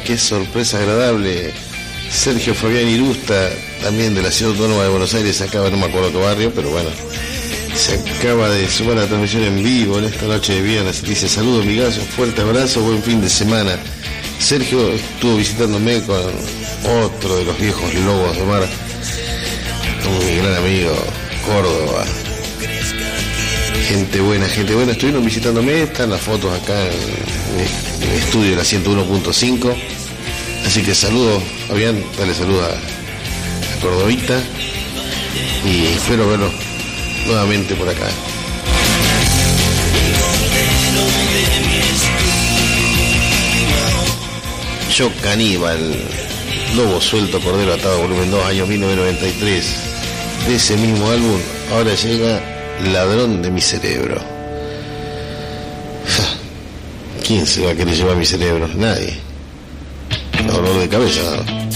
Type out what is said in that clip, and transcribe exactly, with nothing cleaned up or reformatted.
qué sorpresa agradable. Sergio Fabián Irusta, también de la Ciudad Autónoma de Buenos Aires, acaba, no me acuerdo qué barrio, pero bueno, se acaba de sumar a la transmisión en vivo en esta noche de viernes. Dice: saludos, migazo, fuerte abrazo, buen fin de semana. Sergio estuvo visitándome con otro de los viejos lobos de mar, mi gran amigo Córdoba. Gente buena, gente buena, estuvieron visitándome, están las fotos acá en el estudio de la ciento uno punto cinco. Así que saludos, Fabián, dale saludos a, a Cordovita y espero verlos nuevamente por acá. Yo Caníbal, Lobo Suelto, Cordero Atado, volumen dos, año mil novecientos noventa y tres. De ese mismo álbum, ahora llega Ladrón de mi cerebro. ¿Quién se va a querer llevar mi cerebro? Nadie. Dolor de cabeza, ¿no?